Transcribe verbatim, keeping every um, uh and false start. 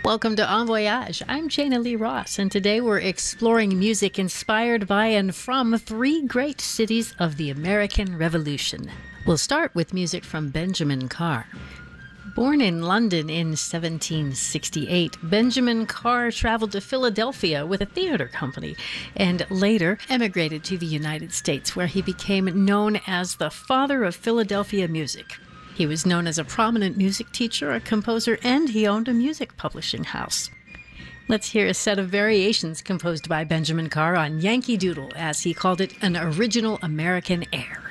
Welcome to En Voyage. I'm Jana Lee Ross, and today we're exploring music inspired by and from three great cities of the American Revolution. We'll start with music from Benjamin Carr. Born in London in seventeen sixty-eight, Benjamin Carr traveled to Philadelphia with a theater company and later emigrated to the United States, where he became known as the father of Philadelphia music. He was known as a prominent music teacher, a composer, and he owned a music publishing house. Let's hear a set of variations composed by Benjamin Carr on Yankee Doodle, as he called it, an original American air.